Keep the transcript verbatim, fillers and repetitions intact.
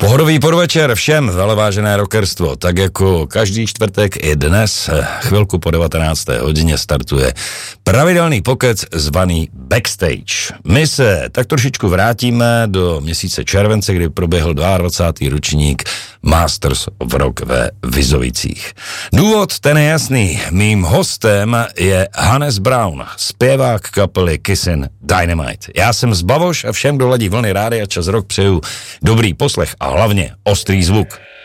Pohodový podvečer všem, velevážené rockerstvo. Tak jako každý čtvrtek i dnes, chvilku po devatenácté hodině startuje pravidelný pokec zvaný Backstage. My se tak trošičku vrátíme do měsíce července, kdy proběhl dvacátý druhý ročník Masters of Rock ve Vizovicích. Důvod ten je jasný. Mým hostem je Hannes Brown, zpěvák kapely Kissin' Dynamite. Já jsem Zbavoš a všem, kdo ladí vlny rádia Čas Rock, přeju dobrý poslech a hlavně ostrý zvuk.